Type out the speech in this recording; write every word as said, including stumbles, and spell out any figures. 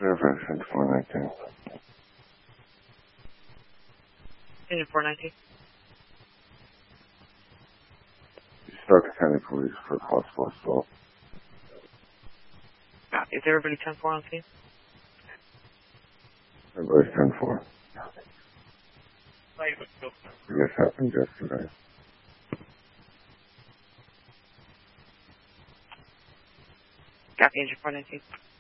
Service and four nineteen. Engine four nineteen. Stark County Police for possible assault. Copy. Is everybody ten four on scene? Everybody's ten four. This happened yesterday. Copy. Engine four nineteen.